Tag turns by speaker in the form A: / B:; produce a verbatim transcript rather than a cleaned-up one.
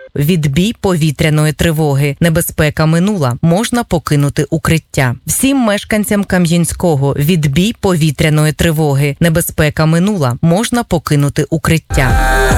A: Відбій повітряної тривоги. Небезпека минула. Можна покинути укриття. Всім мешканцям Кам'янського. Відбій повітряної тривоги. Небезпека минула. Можна покинути укриття.